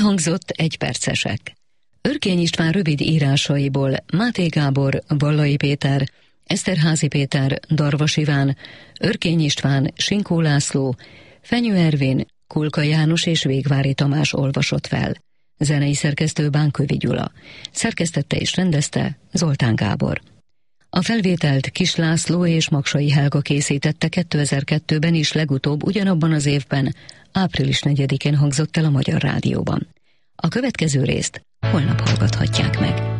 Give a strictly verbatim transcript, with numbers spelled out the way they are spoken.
Elhangzott egypercesek. Örkény István rövid írásaiból Máté Gábor, Vallai Péter, Eszterházy Péter, Darvas Iván, Örkény István, Sinkó László, Fenyő Ervin, Kulka János és Végvári Tamás olvasott fel. Zenei szerkesztő Bánkövi Gyula. Szerkesztette és rendezte Zoltán Gábor. A felvételt Kis László és Magsai Helga készítette kétezer-kettőben és legutóbb ugyanabban az évben, április negyedikén hangzott el a Magyar Rádióban. A következő részt holnap hallgathatják meg.